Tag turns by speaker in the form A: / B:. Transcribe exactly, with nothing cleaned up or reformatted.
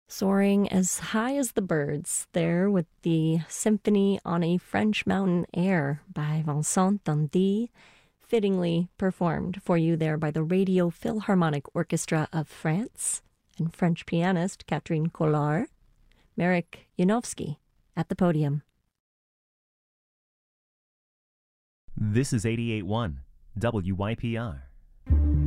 A: Soaring as high as the birds, there with the Symphony on a French Mountain Air by Vincent Dandy, fittingly performed for you there by the Radio Philharmonic Orchestra of France and French pianist Catherine Collard, Marek Janowski at the podium.
B: This is eighty-eight point one W Y P R.